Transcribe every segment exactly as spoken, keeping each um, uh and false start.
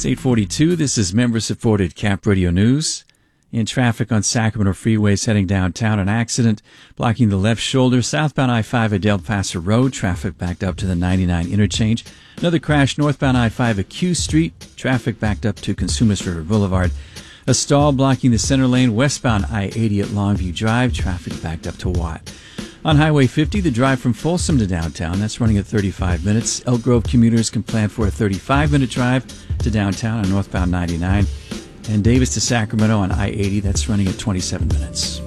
It's eight forty-two. This is member-supported Cap Radio News. In traffic on Sacramento freeways heading downtown, an accident blocking the left shoulder southbound I five at Del Paso Road. Traffic backed up to the ninety-nine interchange. Another crash northbound I five at Q Street. Traffic backed up to Consumers River Boulevard. A stall blocking the center lane westbound I eighty at Longview Drive. Traffic backed up to Watt. On Highway fifty, the drive from Folsom to downtown, that's running at thirty-five minutes. Elk Grove commuters can plan for a thirty-five minute drive to downtown on northbound ninety-nine. And Davis to Sacramento on I eighty, that's running at twenty-seven minutes.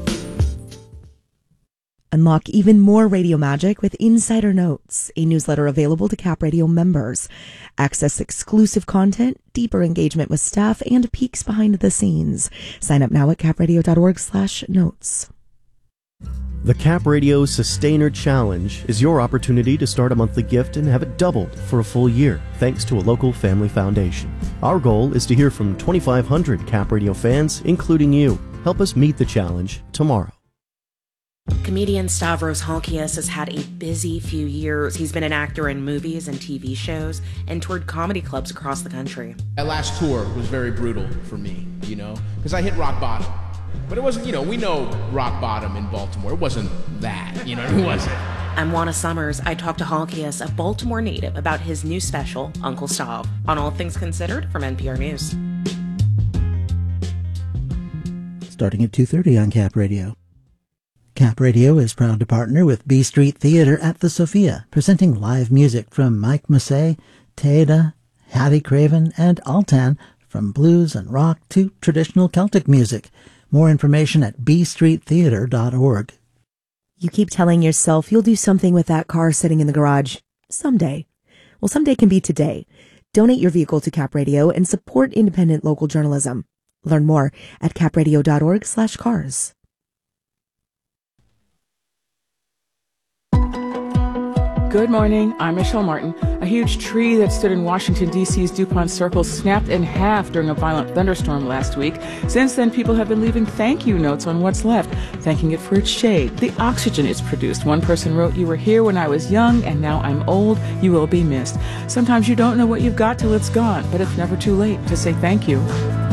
Unlock even more radio magic with Insider Notes, a newsletter available to Cap Radio members. Access exclusive content, deeper engagement with staff, and peeks behind the scenes. Sign up now at capradio.org slash notes. The Cap Radio Sustainer Challenge is your opportunity to start a monthly gift and have it doubled for a full year, thanks to a local family foundation. Our goal is to hear from twenty-five hundred Cap Radio fans, including you. Help us meet the challenge tomorrow. Comedian Stavros Halkias has had a busy few years. He's been an actor in movies and T V shows and toured comedy clubs across the country. That last tour was very brutal for me, you know, because I hit rock bottom. But it wasn't, you know, we know rock bottom in Baltimore. It wasn't that, you know, it wasn't. I'm Juana Summers. I talked to Halkias, a Baltimore native, about his new special, Uncle Stav, on All Things Considered from N P R News. Starting at two thirty on Cap Radio. Cap Radio is proud to partner with B Street Theater at the Sophia, presenting live music from Mike Massey, Teda, Hattie Craven, and Altan, from blues and rock to traditional Celtic music. More information at b street theater dot org. You keep telling yourself you'll do something with that car sitting in the garage. Someday. Well, someday can be today. Donate your vehicle to Cap Radio and support independent local journalism. Learn more at capradio.org slash cars. Good morning. I'm Michelle Martin. A huge tree that stood in Washington, D C's DuPont Circle snapped in half during a violent thunderstorm last week. Since then, people have been leaving thank you notes on what's left, thanking it for its shade, the oxygen it's produced. One person wrote, "You were here when I was young, and now I'm old. You will be missed." Sometimes you don't know what you've got till it's gone, but it's never too late to say thank you.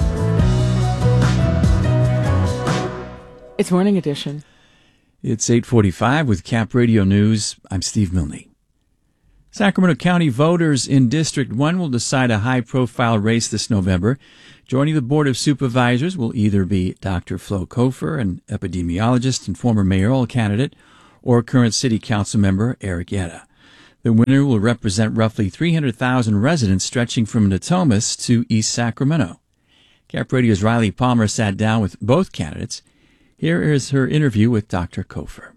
It's Morning Edition. It's eight forty-five with Cap Radio News. I'm Steve Milne. Sacramento County voters in District one will decide a high-profile race this November. Joining the Board of Supervisors will either be Doctor Flo Kofer, an epidemiologist and former mayoral candidate, or current City Council member Eric Yetta. The winner will represent roughly three hundred thousand residents stretching from Natomas to East Sacramento. Cap Radio's Riley Palmer sat down with both candidates. Here is her interview with Doctor Kofer.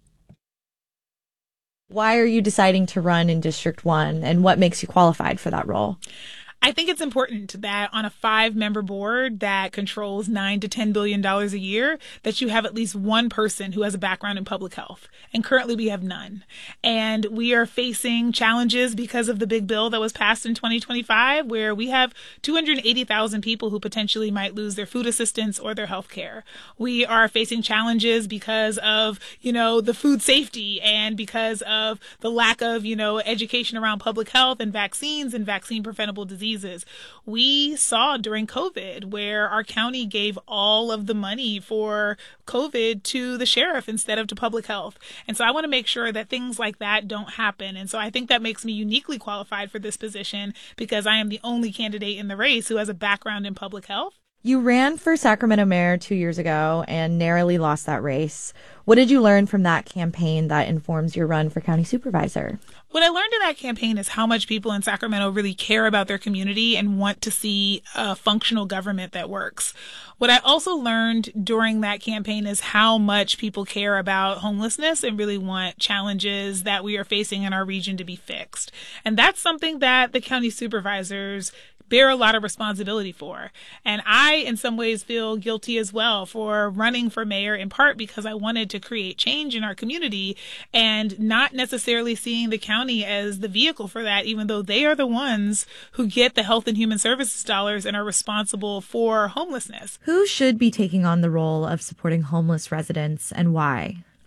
Why are you deciding to run in District one, and what makes you qualified for that role? I think it's important that on a five-member board that controls nine to ten billion dollars a year, that you have at least one person who has a background in public health. And currently we have none. And we are facing challenges because of the big bill that was passed in twenty twenty-five, where we have two hundred eighty thousand people who potentially might lose their food assistance or their health care. We are facing challenges because of, you know, the food safety and because of the lack of, you know, education around public health and vaccines and vaccine preventable diseases. We saw during COVID where our county gave all of the money for COVID to the sheriff instead of to public health. And so I want to make sure that things like that don't happen. And so I think that makes me uniquely qualified for this position because I am the only candidate in the race who has a background in public health. You ran for Sacramento mayor two years ago and narrowly lost that race. What did you learn from that campaign that informs your run for county supervisor? What I learned in that campaign is how much people in Sacramento really care about their community and want to see a functional government that works. What I also learned during that campaign is how much people care about homelessness and really want challenges that we are facing in our region to be fixed. And that's something that the county supervisors bear a lot of responsibility for. And I, in some ways, feel guilty as well for running for mayor, in part because I wanted to create change in our community and not necessarily seeing the county as the vehicle for that, even though they are the ones who get the health and human services dollars and are responsible for homelessness. Who should be taking on the role of supporting homeless residents and why?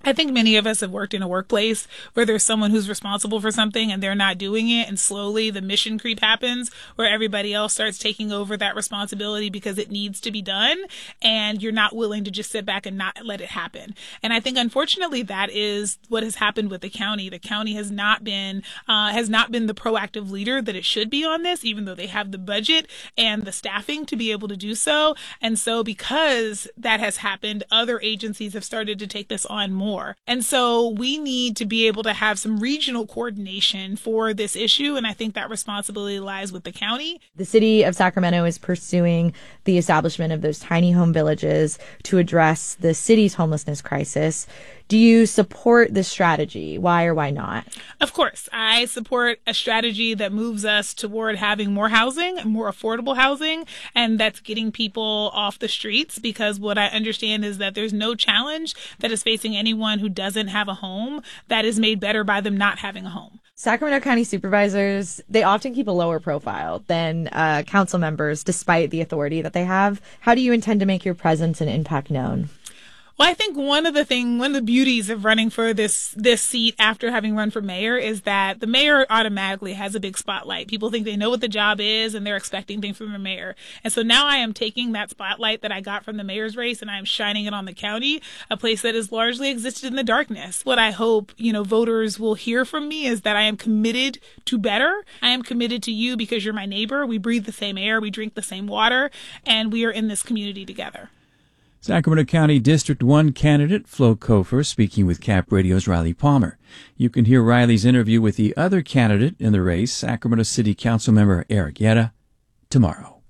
I think many of us have worked in a workplace where there's someone who's responsible for something and they're not doing it, and slowly the mission creep happens where everybody else starts taking over that responsibility because it needs to be done, and you're not willing to just sit back and not let it happen. And I think unfortunately that is what has happened with the county. The county has not been uh, has not been the proactive leader that it should be on this, even though they have the budget and the staffing to be able to do so. And so because that has happened, other agencies have started to take this on more. And so we need to be able to have some regional coordination for this issue. And I think that responsibility lies with the county. The city of Sacramento is pursuing the establishment of those tiny home villages to address the city's homelessness crisis. Do you support this strategy? Why or why not? Of course, I support a strategy that moves us toward having more housing, more affordable housing, and that's getting people off the streets, because what I understand is that there's no challenge that is facing anyone who doesn't have a home that is made better by them not having a home. Sacramento County supervisors, they often keep a lower profile than uh, council members despite the authority that they have. How do you intend to make your presence and impact known? Well, I think one of the thing, one of the beauties of running for this this seat after having run for mayor is that the mayor automatically has a big spotlight. People think they know what the job is and they're expecting things from the mayor. And so now I am taking that spotlight that I got from the mayor's race and I am shining it on the county, a place that has largely existed in the darkness. What I hope, you know, voters will hear from me is that I am committed to better. I am committed to you because you're my neighbor. We breathe the same air, we drink the same water, and we are in this community together. Sacramento County District one candidate Flo Kofer speaking with Cap Radio's Riley Palmer. You can hear Riley's interview with the other candidate in the race, Sacramento City Council member Eric Yetta, tomorrow.